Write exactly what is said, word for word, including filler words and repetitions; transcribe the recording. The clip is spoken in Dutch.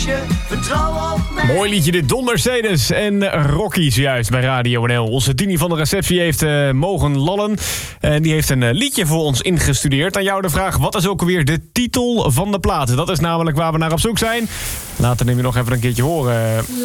meisje, vertrouw op mij. Mooi liedje dit, Don Mercedes en Rocky zojuist bij Radio N L. Onze Tini van de receptie heeft uh, mogen lallen. En die heeft een uh, liedje voor ons ingestudeerd. Aan jou de vraag, wat is ook alweer de titel van de plaat? Dat is namelijk waar we naar op zoek zijn. Laten we hem nog even een keertje horen.